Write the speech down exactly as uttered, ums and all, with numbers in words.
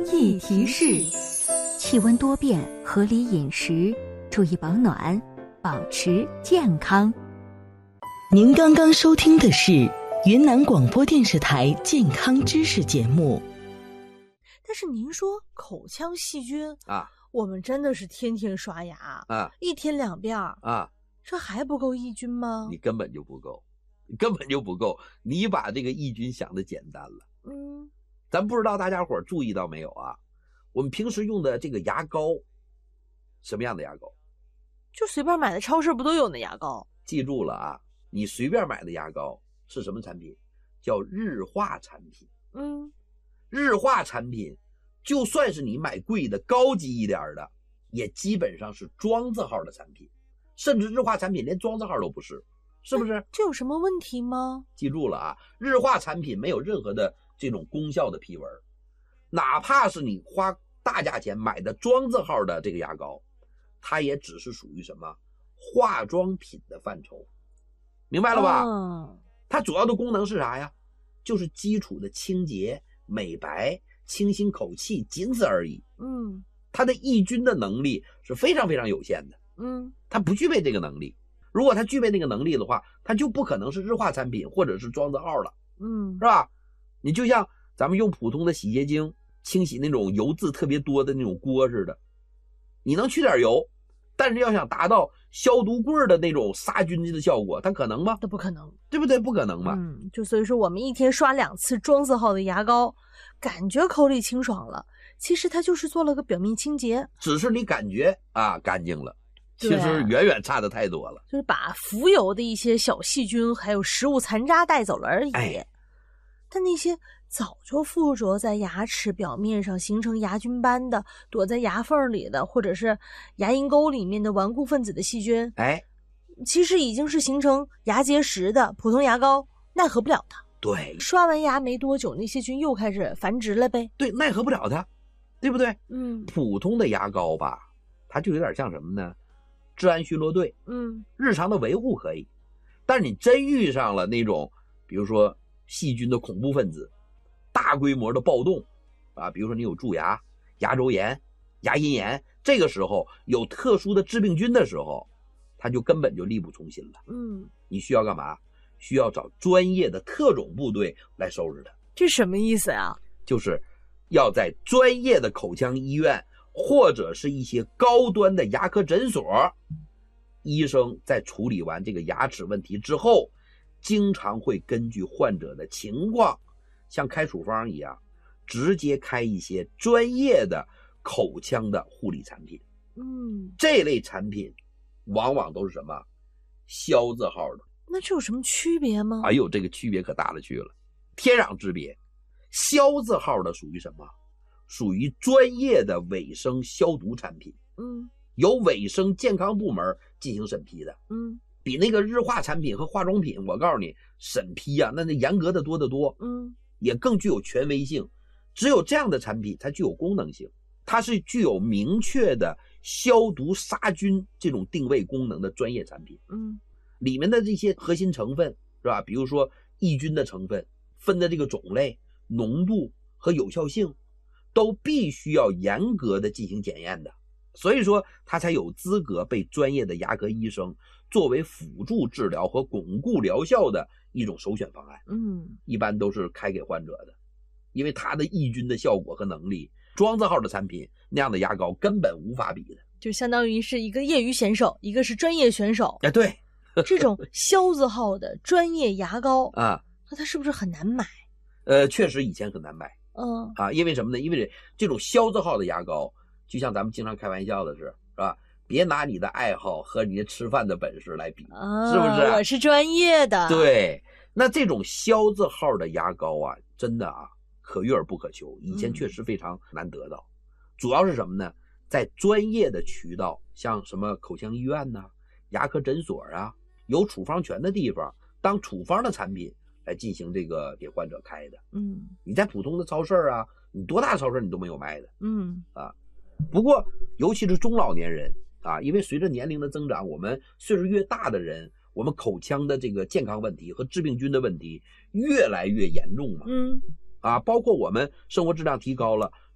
易提示：气温多变，合理饮食，注意保暖，保持健康。 您刚刚收听的是云南广播电视台健康知识节目。 但是您说口腔细菌啊， 我们真的是天天刷牙啊， 一天两遍啊， 这还不够抑菌吗？ 你根本就不够，你根本就不够，你把这个抑菌想的简单了。 嗯， 咱不知道大家伙注意到没有啊？我们平时用的这个牙膏，什么样的牙膏？ 就随便买的超市不都有那牙膏？ 记住了啊，你随便买的牙膏是什么产品？叫日化产品。 嗯， 日化产品，就算是你买贵的高级一点的，也基本上是庄字号的产品，甚至日化产品连庄字号都不是，是不是？ 这有什么问题吗？ 记住了啊，日化产品没有任何的这种功效的批文，哪怕是你花大价钱买的庄字号的这个牙膏，它也只是属于什么化妆品的范畴，明白了吧？ 嗯， 它主要的功能是啥呀？就是基础的清洁、美白、清新口气，仅此而已。 嗯， 它的抑菌的能力是非常非常有限的。 嗯， 它不具备这个能力。如果它具备那个能力的话，它就不可能是日化产品或者是庄字号了， 嗯， 是吧？你就像咱们用普通的洗洁精清洗那种油渍特别多的那种锅似的，你能去点油，但是要想达到消毒柜的那种杀菌的效果，它可能吗？ 都不可能， 对不对？不可能嘛。 嗯，就所以说我们一天刷两次庄字号的牙膏，感觉口里清爽了，其实它就是做了个表面清洁， 只是你感觉啊干净了，其实远远差的太多了， 就是把浮游的一些小细菌还有食物残渣带走了而已。 哎， 但那些早就附着在牙齿表面上形成牙菌斑的，躲在牙缝里的，或者是牙龈沟里面的顽固分子的细菌， 哎， 其实已经是形成牙结石的，普通牙膏奈何不了它。 对， 刷完牙没多久，那些菌又开始繁殖了呗。 对，奈何不了它，对不对？ 嗯， 普通的牙膏吧，它就有点像什么呢？治安巡逻队， 嗯， 日常的维护可以，但是你真遇上了那种，比如说细菌的恐怖分子，大规模的暴动啊，比如说你有蛀牙、牙周炎、牙龈炎，这个时候有特殊的致病菌的时候，它就根本就力不从心了。 嗯， 你需要干嘛？需要找专业的特种部队来收拾它。 这什么意思啊？ 就是要在专业的口腔医院或者是一些高端的牙科诊所，医生在处理完这个牙齿问题之后，经常会根据患者的情况，像开处方一样，直接开一些专业的口腔的护理产品。 嗯， 这类产品往往都是什么？消字号的。 那这有什么区别吗？ 哎呦，这个区别可大了去了，天壤之别。消字号的属于什么？属于专业的卫生消毒产品， 嗯， 由卫生健康部门进行审批的， 嗯， 比那个日化产品和化妆品，我告诉你，审批啊，那那严格的多得多， 嗯， 也更具有权威性。只有这样的产品才具有功能性，它是具有明确的消毒杀菌这种定位功能的专业产品。 嗯， 里面的这些核心成分是吧？比如说抑菌的成分，分的这个种类、浓度和有效性，都必须要严格的进行检验的。所以说，它才有资格被专业的牙科医生作为辅助治疗和巩固疗效的一种首选方案。 嗯， 一般都是开给患者的，因为它的抑菌的效果和能力，庄字号的产品那样的牙膏根本无法比的。 就相当于是一个业余选手，一个是专业选手。 哎，对。 这种消字号的专业牙膏啊， 那它是不是很难买？ 呃，确实以前很难买。 嗯啊，因为什么呢？因为这种消字号的牙膏，就像咱们经常开玩笑的是，是吧？别拿你的爱好和你的吃饭的本事来比， 啊、 是不是？ 我是专业的。 对，那这种消字号的牙膏啊，真的啊，可遇而不可求。以前确实非常难得到，嗯、主要是什么呢？在专业的渠道，像什么口腔医院呐、牙科诊所啊。有处方权的地方，当处方的产品来进行这个给患者开的。 嗯， 你在普通的超市啊，你多大超市你都没有卖的。 嗯啊，不过尤其是中老年人啊，因为随着年龄的增长，我们岁数越大的人，我们口腔的这个健康问题和致病菌的问题越来越严重嘛。 嗯， 啊，包括我们生活质量提高了，